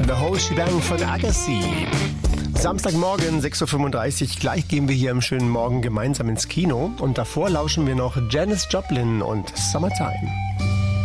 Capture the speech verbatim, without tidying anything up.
The Whole Shebang von Agassi. Samstagmorgen, sechs Uhr fünfunddreißig. Gleich gehen wir hier am schönen Morgen gemeinsam ins Kino. Und davor lauschen wir noch Janis Joplin und Summertime.